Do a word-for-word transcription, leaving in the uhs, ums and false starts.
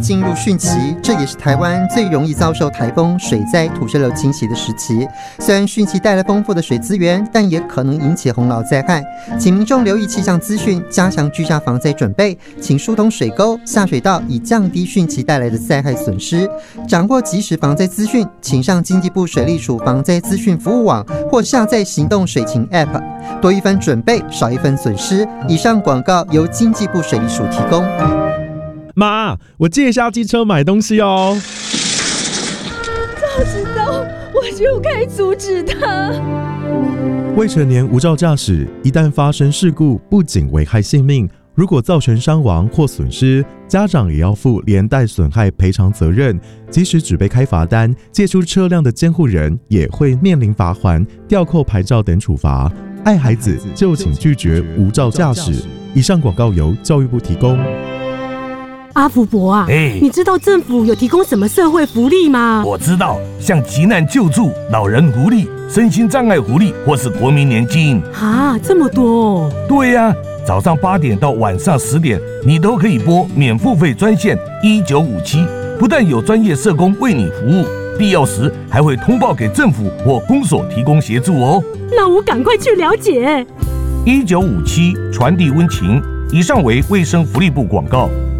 进入汛期，这也是台湾最容易遭受台风、水灾、土石流侵袭的时期。虽然汛期带来丰富的水资源，但也可能引起洪涝灾害。请民众留意气象资讯，加强居家防灾准备，请疏通水沟、下水道，以降低汛期带来的灾害损失。掌握即时防灾资讯，请上经济部水利署防灾资讯服务网或下载行动水情 App。多一分准备，少一分损失。以上广告由经济部水利署提供。 妈，我借一下机车买东西哦。 早知道我就该阻止他。 未成年无照驾驶，一旦发生事故，不仅危害性命，如果造成伤亡或损失，家长也要负连带损害赔偿责任。即使只被开罚单，借出车辆的监护人也会面临罚锾、吊扣牌照等处罚。爱孩子就请拒绝无照驾驶。以上广告由教育部提供。 阿福伯啊，欸、你知道政府有提供什么社会福利吗？ 我知道，像急难救助、老人福利、身心障碍福利，或是国民年金。 啊，这么多哦！ 对呀、啊，早上八点到晚上十点，你都可以拨免付费专线一九五七，不但有专业社工为你服务，必要时还会通报给政府或公所提供协助哦。 那我赶快去了解。 一九五七传递温情。以上为卫生福利部广告。